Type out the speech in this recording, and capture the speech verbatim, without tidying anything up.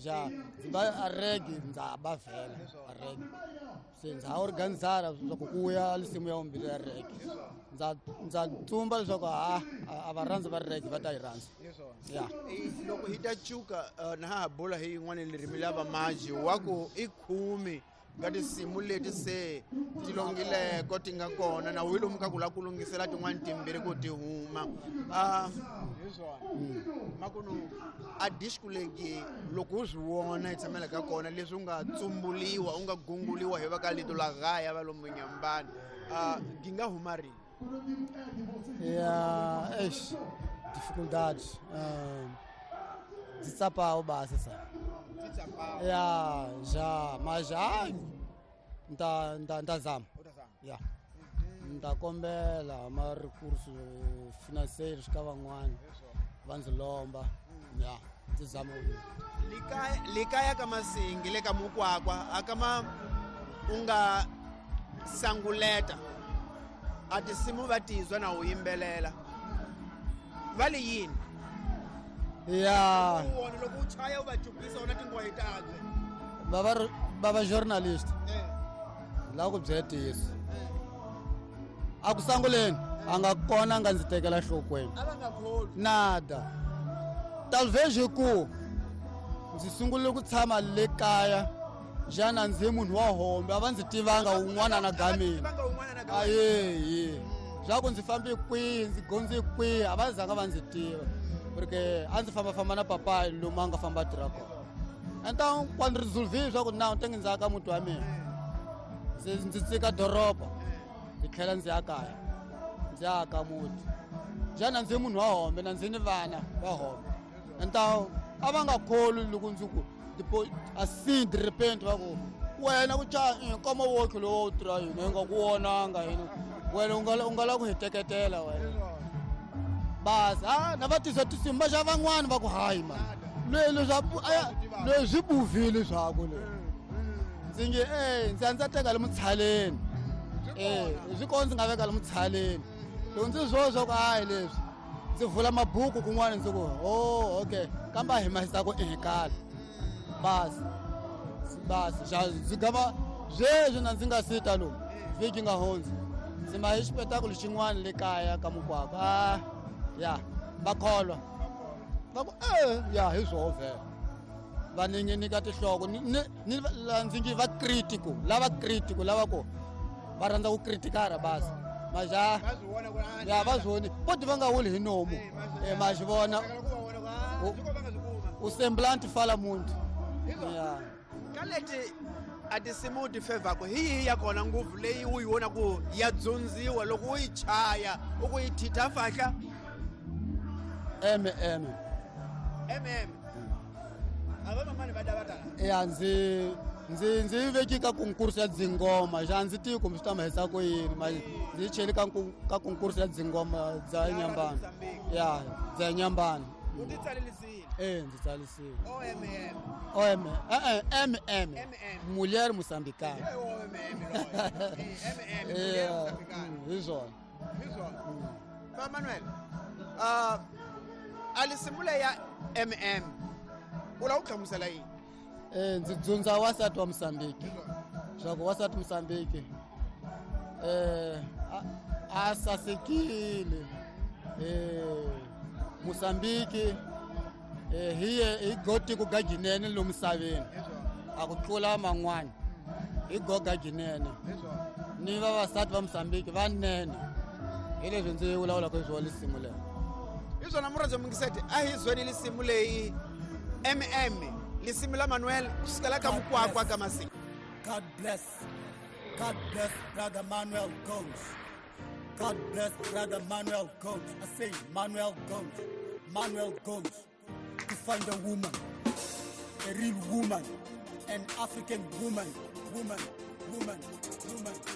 ja ba arregi ndza ba vela arregi se ndza organizara leswaku ku ya lisimu ya vumbirhi ya regi ndza ndza tsumba leswaku ha a varhandzi va regi va ta yi rhandza ya loko hi ta chuka na ha bula hi yin'wana lerimi lava maji wa ku i khumi ka tinsimu leti se ti longileko ti nga kona na wi lomu ka ku la ku lungisela tin'wana timbirhi ku ti huma um makunu a disco legi loko u swi vona yi tshamela ka kona leswi u nga tsumbuliwa u nga gunguliwa hi va ka lito la gaya va lomu Nyambani uh, gi nga huma rini ya eish dificuldade ndzi tsapawo basi sa ya ja mas ja nta nta nta zama ya nta kombela ma recurso financeiros ka van'wana va ndzi lomba ya ndzi zama likaya likaya ka Masingi le ka Mukwakwa akama unga sanguleta a tinsimu va tizwa na u yimbelela vale yini ya wona loko u chaya u va jubisa una tingwahi takwe baba baba journalist la ku byetis a ku sanguleni a nga kona nga ndzi tekela nhlokweni ava nga kholi nada talvez ku ndzi sungule ku tshama le kaya jana ndzi munhu wa hombe a va ndzi tivanga un'wana na gamini aye swa ku ndzi fambi kwihi ndzi gondzi kwihi a va zanga va ndzi tiva porque a ndzi famba famba na papa lomu a nga famba tirha kona então quando resolvi swa ku na ntengi ndzi aka muti wa mina ndzi tsika doroba ndzi tlhela ndzi ya kaya ndzi aka muti jana ndzi munhu wa hombe na ndzi ni vana va hombe então a va nga kholi loko ndzi ku assim de repente va ku wena ku cha nkama wokhe lowo u tirha yini hi nga ku wonanga yini wena u nga u nga la ku hi teketela wena basi a na va tisa tinsimu va xa van'wana va ku hayi ma leswi buvhile swaku le ndzi nge e ndzi a ndzi teka le mutshaleni e swi kona ndzi nga veka le mutshaleni loko ndzi zwo swa ku hayi leswi ndzi vula mabuku kun'wana ndzi ku o okay kambe hi mahisa ku ehekala basi basi ndzi gava zweswi na ndzi nga sita lomu vhiki nga hundzi ndzi ma hi xipetakulu xin'wana le kaya ka Mukwakwa a ya va kholwa va ku e ya hi swoho vhela va ni nyika tinhloko ni ndzi ngi va critical lava critical lava ku va rhandza ku criticara basi maja ya va zwoni poti va nga wuli hi nomu e ma xi vona u semblanti fala muntu ya ka leti a tinsimu ti fevhaku hi yihi ya kona ngopfu leyi u yi vona ku ya dzundziwa loko u yi chaya u ku yi thitha fahla eme eme mm ava mamani va ta va ta ya ndzi ndzi ndzi yi veki ka konkursi ya dzingoma ja ndzi tivi kumbe swi ta mahisa ku yini ma ndzi yi cheli ka ka konkursi ya dzingoma bya Nyambani ya bya Nyambani u ti tsalelisile eh ndzi tsalisile o m m o m eh eh m m mulher moçambicana o m m m m mulher moçambicana hi zwona hi zwona ba Manuel uh alisimule ya M M ula u hlamusela yini eh ndzi dzundza wasati wa Mozambique swaku wasati Mozambique eh a sasekile eh Mozambique eh hiye hi goti ku gajinene lo misaveni a ku tlula man'wana hi go gajinene ni vavasati va Mozambique va nene hi leswi ndzi vulavula ku swona lisimu leri hi swona murhandzo mungisete a hi zweli lisimu leyi M M lisimu la Manuel kusukela ka Mukwakwa ka Masingi. God bless God bless brother Manuel Gomes. God bless brother Manuel Gomes. I say Manuel Gomes. Manuel Gomes to find a woman, a real woman, an African woman, woman, woman, woman.